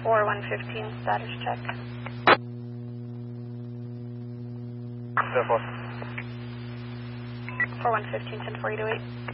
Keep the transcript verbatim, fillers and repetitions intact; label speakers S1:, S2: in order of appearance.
S1: four one fifteen, status check.
S2: Therefore.
S1: four one fifteen, ten four eight oh eight.